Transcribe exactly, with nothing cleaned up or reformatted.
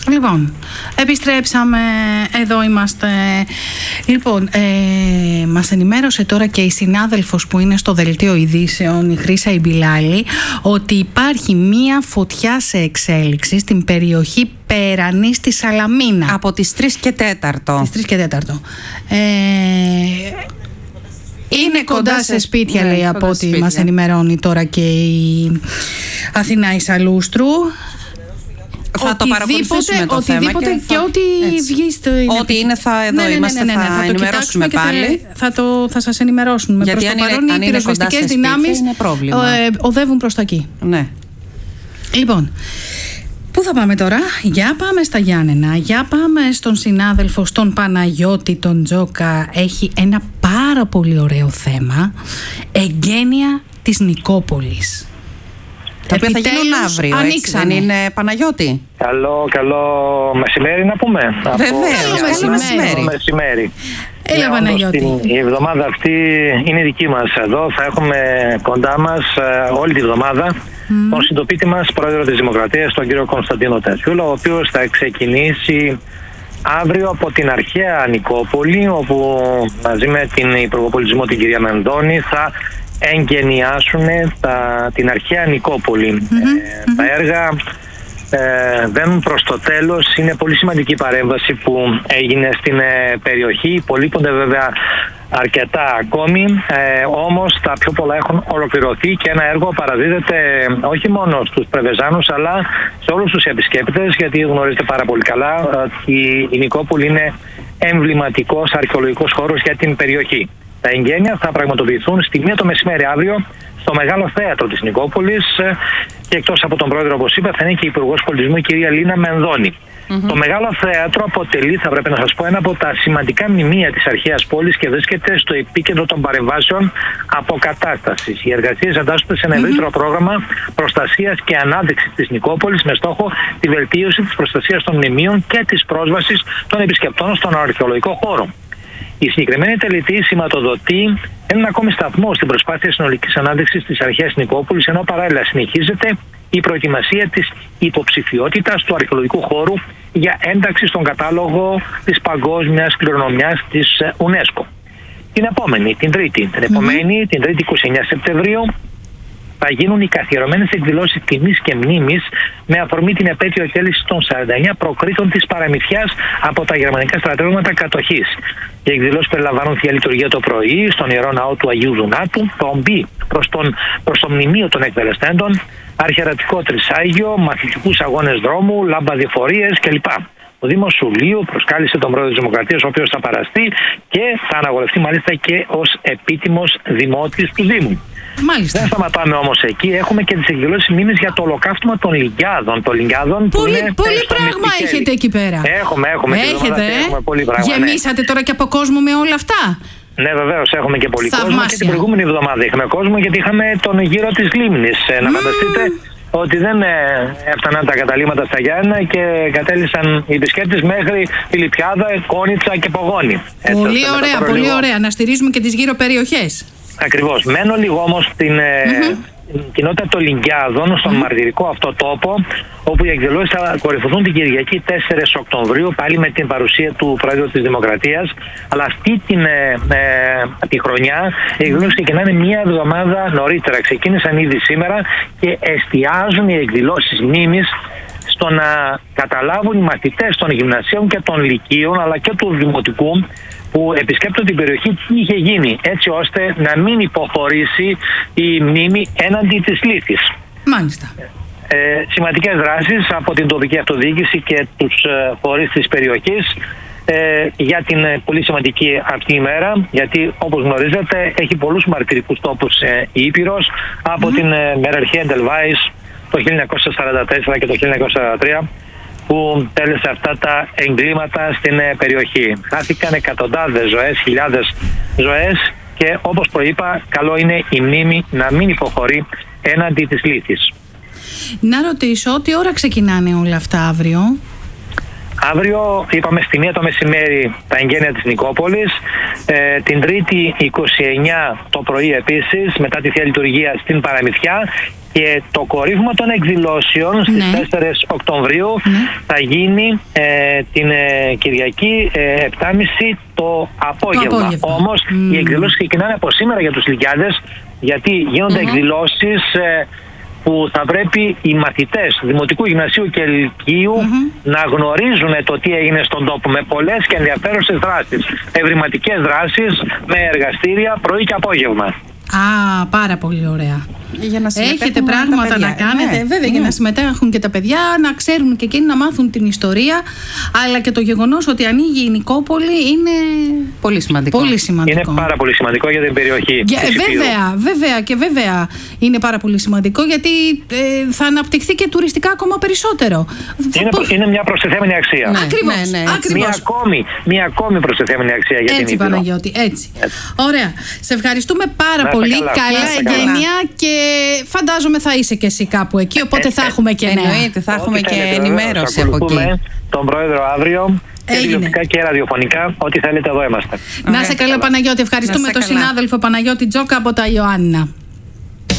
Λοιπόν, επιστρέψαμε, εδώ είμαστε. Λοιπόν, ε, μας ενημέρωσε τώρα και η συνάδελφος που είναι στο Δελτίο Ειδήσεων, η Χρύσα Ιμπιλάλη, ότι υπάρχει μία φωτιά σε εξέλιξη στην περιοχή Περανή στη Σαλαμίνα. Από τις τρεις και τέταρτο. Τις τρεις και τέταρτο. Ε, είναι κοντά σε σπίτια, ναι, λέει, από ό,τι μας ενημερώνει τώρα και η Αθηνά Ισαλούστρου. Θα το παρακολουθήσουμε το οτιδήποτε θέμα και, θα... και ό,τι έτσι. βγει στο... Ό,τι είναι θα εδώ ναι, ναι, είμαστε, ναι, ναι, ναι, ναι. θα, θα ενημερώσουμε πάλι. Θα, θα, θα σας ενημερώσουμε. Γιατί προς το αν παρόν είναι, οι πυροσβεστικές δυνάμεις ε, οδεύουν προς τα εκεί. Ναι. Λοιπόν, πού θα πάμε τώρα? Για πάμε στα Γιάννενα, για πάμε στον συνάδελφο, στον Παναγιώτη τον Τζόκα. Έχει ένα πάρα πολύ ωραίο θέμα, εγγένεια της Νικόπολης. Τα οποία θα γίνουν αύριο, έτσι δεν είναι, Παναγιώτη? Καλό, καλό μεσημέρι να πούμε. Βεβαίως, καλό μεσημέρι. μεσημέρι. Έλα, Παναγιώτη. Η εβδομάδα αυτή είναι δική μας εδώ. Θα έχουμε κοντά μας όλη τη εβδομάδα mm. τον συντοπίτη μας, πρόεδρο της Δημοκρατίας, τον κύριο Κωνσταντίνο Τεσιούλα, ο οποίος θα ξεκινήσει αύριο από την αρχαία Νικόπολη, όπου μαζί με την Υπουργό Πολιτισμού, την κυρία Μενδώνη, θα εγκαινιάσουν τα, την αρχαία Νικόπολη. Mm-hmm, ε, mm-hmm. Τα έργα ε, βαίνουν προς το τέλος. Είναι πολύ σημαντική παρέμβαση που έγινε στην ε, περιοχή. Υπολείπονται βέβαια αρκετά ακόμη, ε, όμως τα πιο πολλά έχουν ολοκληρωθεί και ένα έργο παραδίδεται όχι μόνο στους Πρεβεζάνους αλλά σε όλους τους επισκέπτες, γιατί γνωρίζετε πάρα πολύ καλά ότι η Νικόπολη είναι εμβληματικός αρχαιολογικός χώρος για την περιοχή. Τα εγγένεια θα πραγματοποιηθούν στη μία το μεσημέρι αύριο στο Μεγάλο Θέατρο της Νικόπολης και εκτός από τον πρόεδρο, όπως είπα, θα είναι και η Υπουργός Πολιτισμού, η κυρία Λίνα Μενδώνη. Mm-hmm. Το Μεγάλο Θέατρο αποτελεί, θα πρέπει να σας πω, ένα από τα σημαντικά μνημεία της αρχαίας πόλης και βρίσκεται στο επίκεντρο των παρεμβάσεων αποκατάστασης. Οι εργασίες εντάσσονται σε ένα ευρύτερο mm-hmm. πρόγραμμα προστασίας και ανάδειξης της Νικόπολης με στόχο τη βελτίωση της προστασίας των μνημείων και της πρόσβασης των επισκεπτών στον αρχαιολογικό χώρο. Η συγκεκριμένη τελετή σηματοδοτεί έναν ακόμη σταθμό στην προσπάθεια συνολικής ανάδειξης της αρχαίας Νικόπολης, ενώ παράλληλα συνεχίζεται η προετοιμασία της υποψηφιότητας του αρχαιολογικού χώρου για ένταξη στον κατάλογο της παγκόσμιας κληρονομιάς της UNESCO. Την επόμενη, την Τρίτη, την επομένη, mm-hmm. την Τρίτη είκοσι εννέα Σεπτεμβρίου, θα γίνουν οι καθιερωμένες εκδηλώσεις τιμής και μνήμης με αφορμή την επέτειο εκτέλεσης των σαράντα εννέα προκρήτων της παραμυθιάς από τα γερμανικά στρατεύματα κατοχής. Οι εκδηλώσεις περιλαμβάνουν θεία λειτουργία το πρωί στον Ιερό Ναό του Αγίου Δουνάτου, το ομπί προς, τον, προς το μνημείο των εκτελεστέντων, αρχιερατικό τρισάγιο, μαθητικούς αγώνες δρόμου, λαμπαδιφορίες κλπ. Ο Δήμος Σουλίου προσκάλεσε τον πρόεδρο της Δημοκρατίας, ο οποίος θα παραστεί και θα αναγορευτεί μάλιστα και ως επίτιμος δημότης του Δήμου. Μάλιστα. Δεν σταματάμε όμως εκεί. Έχουμε και τις εκδηλώσεις μνήμης για το ολοκαύτωμα των Λυγκιάδων. Το Λυγκιάδων πολύ που είναι πολύ πράγμα έχετε εκεί πέρα. Έχουμε, έχουμε. Έχετε, ε? έχουμε πολύ πράγμα. Γεμίσατε ναι. τώρα και από κόσμο με όλα αυτά. Ναι, βεβαίως έχουμε και πολύ Θαυμάσια. κόσμο. Και την προηγούμενη εβδομάδα είχαμε κόσμο, γιατί είχαμε τον γύρο της Λίμνης. Mm. Να φανταστείτε ότι δεν έφταναν τα καταλήμματα στα Γιάννενα και κατέλησαν οι επισκέπτες μέχρι τη Λιπιάδα, Κόνιτσα και Πογόνη. Πολύ Έτσι, ωραία, πολύ λίγο. ωραία. Να στηρίζουμε και τις γύρω περιοχές. Ακριβώς. Μένω λίγο όμως στην mm-hmm. ε, κοινότητα των Λυγκιάδων, στον mm-hmm. μαρτυρικό αυτό τόπο, όπου οι εκδηλώσεις θα κορυφωθούν την Κυριακή τέσσερις Οκτωβρίου, πάλι με την παρουσία του Πρόεδρου της Δημοκρατίας. Αλλά αυτή την, ε, ε, τη χρονιά οι εκδηλώσεις ξεκινάνε μία εβδομάδα νωρίτερα. Ξεκίνησαν ήδη σήμερα και εστιάζουν οι εκδηλώσεις μνήμης στο να καταλάβουν οι μαθητές των γυμνασίων και των λυκείων αλλά και του δημοτικού που επισκέπτονται την περιοχή τι είχε γίνει, έτσι ώστε να μην υποχωρήσει η μνήμη έναντι της λύθης. Μάλιστα. Ε, σημαντικές δράσεις από την τοπική αυτοδιοίκηση και τους ε, φορείς της περιοχής ε, για την ε, πολύ σημαντική αυτή ημέρα, γιατί όπως γνωρίζετε έχει πολλούς μαρτυρικούς τόπους ε, η Ήπειρος, από mm. την ε, μεραρχία Εντελβάης το χίλια εννιακόσια σαράντα τέσσερα και το χίλια εννιακόσια σαράντα τρία, που τέλεσε αυτά τα εγκλήματα στην περιοχή. Χάθηκαν εκατοντάδες ζωές, χιλιάδες ζωές και όπως προείπα, καλό είναι η μνήμη να μην υποχωρεί έναντι της λύθης. Να ρωτήσω, τι ώρα ξεκινάνε όλα αυτά αύριο? Αύριο είπαμε στη μία το μεσημέρι τα εγγένεια της Νικόπολης, ε, την Τρίτη είκοσι εννέα το πρωί επίσης μετά τη Θεία Λειτουργία στην Παραμυθιά Και το κορύφωμα των εκδηλώσεων στις ναι. τέσσερις Οκτωβρίου ναι. θα γίνει ε, την ε, Κυριακή ε, επτά και μισή το απόγευμα. Το απόγευμα. Όμως mm. οι εκδηλώσεις ξεκινάνε από σήμερα για τους Λυκιάδες, γιατί γίνονται mm-hmm. εκδηλώσεις ε, που θα πρέπει οι μαθητές Δημοτικού Γυμνασίου και Λυκείου mm-hmm. να γνωρίζουν το τι έγινε στον τόπο, με πολλές και ενδιαφέρουσες δράσεις, ευρηματικές δράσεις, με εργαστήρια πρωί και απόγευμα. Α, πάρα πολύ ωραία. Για να έχετε πράγματα να κάνετε, ναι. βέβαια, mm. για να συμμετέχουν και τα παιδιά, να ξέρουν και εκείνοι να μάθουν την ιστορία, αλλά και το γεγονός ότι ανοίγει η Νικόπολη είναι πολύ σημαντικό. Πολύ σημαντικό. Είναι πάρα πολύ σημαντικό για την περιοχή. Για, βέβαια, βέβαια και βέβαια είναι πάρα πολύ σημαντικό, γιατί ε, θα αναπτυχθεί και τουριστικά ακόμα περισσότερο. Είναι, Πώς... είναι μια προστιθέμενη αξία. Ναι, ακριβώς, ναι, ναι, ακριβώς. Μια ακόμη, μια ακόμη προστιθέμενη αξία για έτσι, την Ήπειρο. Παναγιώτη, έτσι. έτσι. Ωραία. Σε ευχαριστούμε πάρα να πολύ. Καλά, καλά εγγένεια και φαντάζομαι θα είσαι και εσύ κάπου εκεί, οπότε ε, θα έχουμε και νέα. Εννοείται, θα έχουμε και ενημέρωση από εκεί. Τον πρόεδρο αύριο. Και τηλεοπτικά και ραδιοφωνικά, ό,τι θέλετε εδώ είμαστε. Να σε καλά, Παναγιώτη. Ευχαριστούμε τον συνάδελφο Παναγιώτη Τζόκα από τα Ιωάννινα.